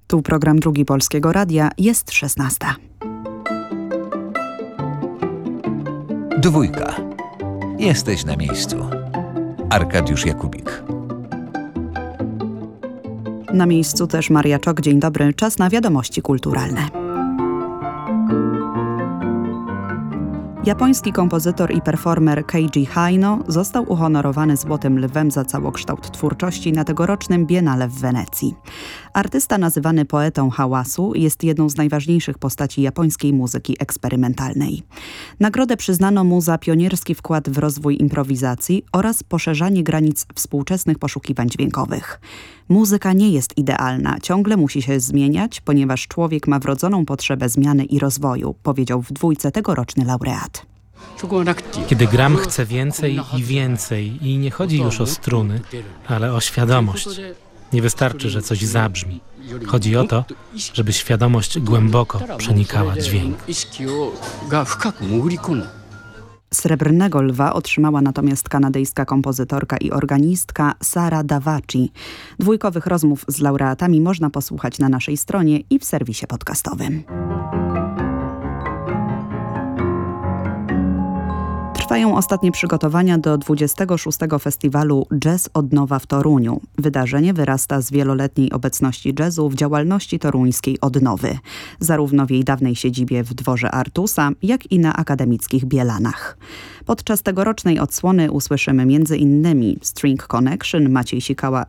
Tu program Drugi Polskiego Radia, jest 16. Dwójka. Jesteś na miejscu. Arkadiusz Jakubik. Na miejscu też Maria Czok. Dzień dobry. Czas na wiadomości kulturalne. Japoński kompozytor i performer Keiji Haino został uhonorowany Złotym Lwem za całokształt twórczości na tegorocznym Biennale w Wenecji. Artysta nazywany poetą hałasu jest jedną z najważniejszych postaci japońskiej muzyki eksperymentalnej. Nagrodę przyznano mu za pionierski wkład w rozwój improwizacji oraz poszerzanie granic współczesnych poszukiwań dźwiękowych. Muzyka nie jest idealna, ciągle musi się zmieniać, ponieważ człowiek ma wrodzoną potrzebę zmiany i rozwoju, powiedział w Dwójce tegoroczny laureat. Kiedy gram, chcę więcej i więcej i nie chodzi już o struny, ale o świadomość. Nie wystarczy, że coś zabrzmi. Chodzi o to, żeby świadomość głęboko przenikała dźwięk. Srebrnego Lwa otrzymała natomiast kanadyjska kompozytorka i organistka Sara Davaci. Dwójkowych rozmów z laureatami można posłuchać na naszej stronie i w serwisie podcastowym. Trwają ostatnie przygotowania do 26. Festiwalu Jazz od Nowa w Toruniu. Wydarzenie wyrasta z wieloletniej obecności jazzu w działalności toruńskiej Odnowy, zarówno w jej dawnej siedzibie w dworze Artusa, jak i na akademickich Bielanach. Podczas tegorocznej odsłony usłyszymy m.in. String Connection, Maciej Sikała